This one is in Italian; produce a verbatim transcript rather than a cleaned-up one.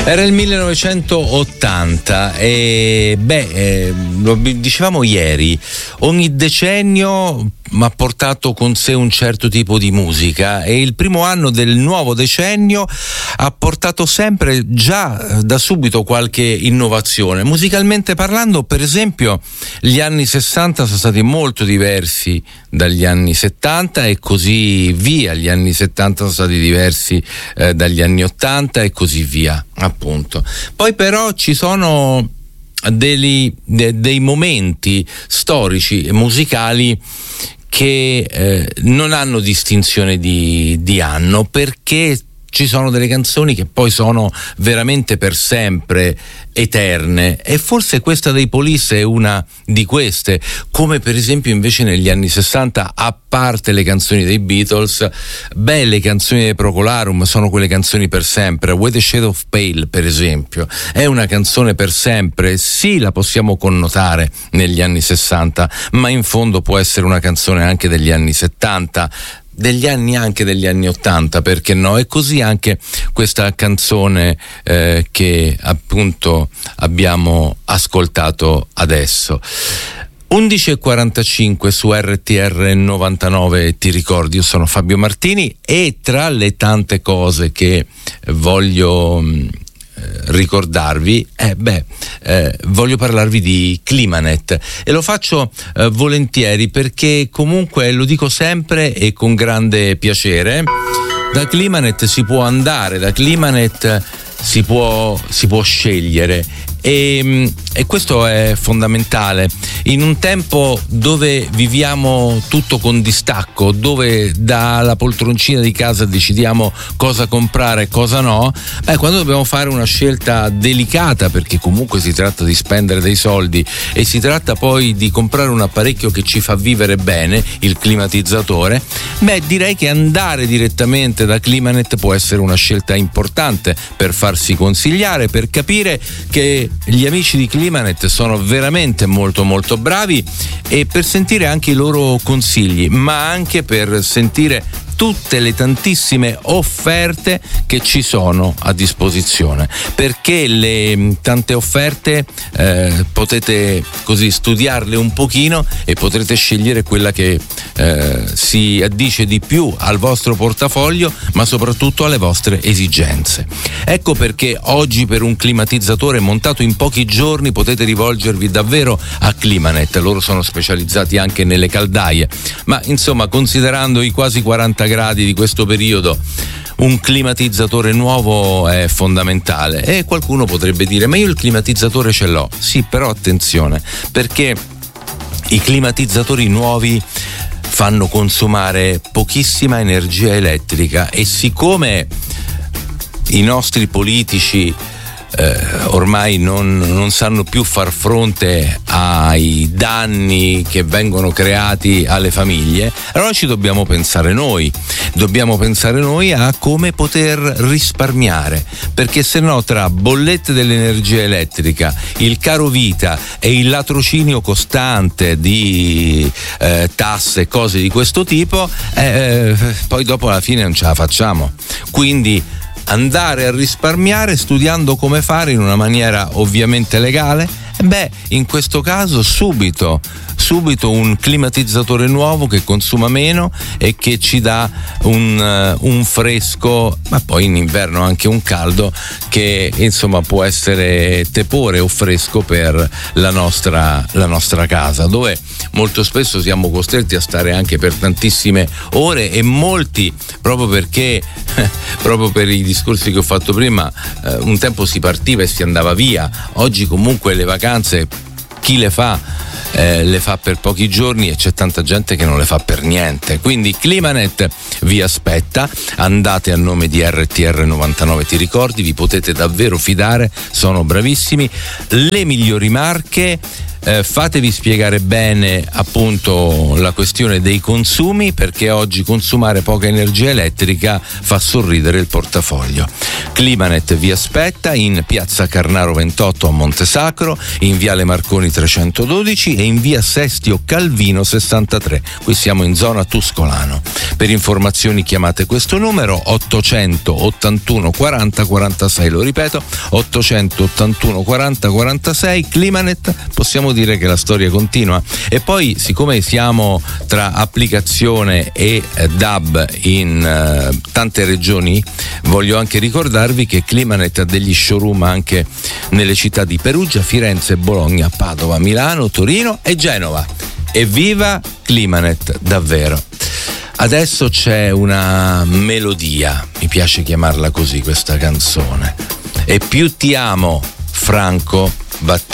Era il millenovecentottanta e beh, eh, lo dicevamo ieri, ogni decennio ha portato con sé un certo tipo di musica e il primo anno del nuovo decennio ha portato sempre già da subito qualche innovazione. Musicalmente parlando, per esempio, gli anni sessanta sono stati molto diversi dagli anni settanta e così via, gli anni settanta sono stati diversi eh, dagli anni ottanta e così via, appunto. Poi però ci sono dei, de, dei momenti storici e musicali che eh, non hanno distinzione di, di anno, perché ci sono delle canzoni che poi sono veramente per sempre eterne, e forse questa dei Police è una di queste, come per esempio invece negli anni sessanta, a parte le canzoni dei Beatles, beh, le canzoni dei Procolarum sono quelle canzoni per sempre. With the Shade of Pale, per esempio, è una canzone per sempre, sì, la possiamo connotare negli anni sessanta, ma in fondo può essere una canzone anche degli anni settanta, degli anni anche degli anni ottanta, perché no? E così anche questa canzone eh, che appunto abbiamo ascoltato adesso. undici e quarantacinque su R T R novantanove, ti ricordi? Io sono Fabio Martini e tra le tante cose che voglio mh, ricordarvi, eh, beh, eh, voglio parlarvi di Climanet, e lo faccio eh, volentieri, perché comunque lo dico sempre e con grande piacere. Da Climanet si può andare, da Climanet si può, si può scegliere, e, e questo è fondamentale in un tempo dove viviamo tutto con distacco, dove dalla poltroncina di casa decidiamo cosa comprare e cosa no. Beh, quando dobbiamo fare una scelta delicata, perché comunque si tratta di spendere dei soldi e si tratta poi di comprare un apparecchio che ci fa vivere bene, il climatizzatore, beh, direi che andare direttamente da Climanet può essere una scelta importante per farsi consigliare, per capire che gli amici di Climanet sono veramente molto molto bravi, e per sentire anche i loro consigli, ma anche per sentire tutte le tantissime offerte che ci sono a disposizione, perché le tante offerte eh, potete così studiarle un pochino e potrete scegliere quella che eh, si addice di più al vostro portafoglio, ma soprattutto alle vostre esigenze. Ecco perché oggi, per un climatizzatore montato in pochi giorni, potete rivolgervi davvero a Climanet. Loro sono specializzati anche nelle caldaie, ma insomma, considerando i quasi quaranta gradi di questo periodo, un climatizzatore nuovo è fondamentale. E qualcuno potrebbe dire: ma io il climatizzatore ce l'ho. Sì, però attenzione, perché i climatizzatori nuovi fanno consumare pochissima energia elettrica, e siccome i nostri politici Eh, ormai non, non sanno più far fronte ai danni che vengono creati alle famiglie, allora ci dobbiamo pensare noi, dobbiamo pensare noi a come poter risparmiare, perché se no, tra bollette dell'energia elettrica, il caro vita e il latrocinio costante di eh, tasse e cose di questo tipo, eh, poi dopo alla fine non ce la facciamo. Quindi andare a risparmiare studiando come fare in una maniera ovviamente legale, beh, in questo caso subito subito un climatizzatore nuovo che consuma meno e che ci dà un, uh, un fresco, ma poi in inverno anche un caldo che insomma può essere tepore o fresco per la nostra, la nostra casa, dove molto spesso siamo costretti a stare anche per tantissime ore, e molti, proprio perché proprio per i discorsi che ho fatto prima, eh, un tempo si partiva e si andava via. Oggi comunque le vacanze chi le fa? Eh, le fa per pochi giorni, e c'è tanta gente che non le fa per niente. Quindi Climanet vi aspetta, andate a nome di R T R novantanove, ti ricordi, vi potete davvero fidare, sono bravissimi, le migliori marche. Eh, fatevi spiegare bene appunto la questione dei consumi, perché oggi consumare poca energia elettrica fa sorridere il portafoglio. Climanet vi aspetta in piazza Carnaro ventotto a Montesacro, in viale Marconi trecentododici e in via Sestio Calvino sessantatré. Qui siamo in zona Tuscolano. Per informazioni chiamate questo numero ottocentottantuno quaranta quarantasei, lo ripeto ottocentottantuno quaranta quarantasei. Climanet, possiamo dire che la storia continua. E poi, siccome siamo tra applicazione e eh, D A B in eh, tante regioni, voglio anche ricordarvi che Climanet ha degli showroom anche nelle città di Perugia, Firenze, Bologna, Padova, Milano, Torino e Genova. Evviva Climanet, davvero. Adesso c'è una melodia, mi piace chiamarla così questa canzone. E più ti amo, Franco Battiato.